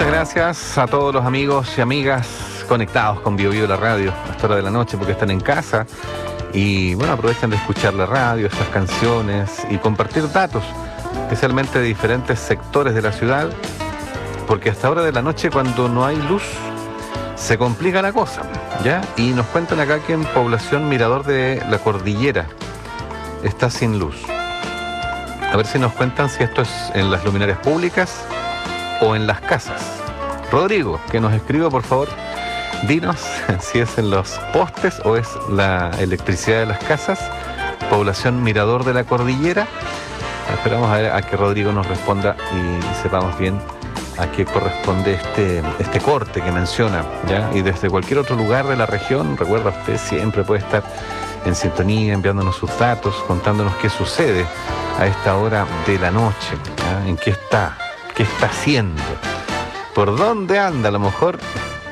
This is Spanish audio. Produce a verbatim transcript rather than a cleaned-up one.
Muchas gracias a todos los amigos y amigas conectados con Bio Bio la radio a esta hora de la noche porque están en casa y bueno, aprovechan de escuchar la radio, estas canciones y compartir datos, especialmente de diferentes sectores de la ciudad, porque hasta hora de la noche cuando no hay luz se complica la cosa, ¿ya? Y nos cuentan acá que en población Mirador de la Cordillera está sin luz. A ver si nos cuentan si esto es en las luminarias públicas o en las casas. Rodrigo, que nos escriba por favor, dinos si es en los postes o es la electricidad de las casas. Población Mirador de la Cordillera. Esperamos a ver a que Rodrigo nos responda y sepamos bien a qué corresponde este, este corte que menciona, ¿ya? Y desde cualquier otro lugar de la región, recuerda, usted siempre puede estar en sintonía, enviándonos sus datos, contándonos qué sucede a esta hora de la noche, ¿ya? En qué está, qué está haciendo, por dónde anda, a lo mejor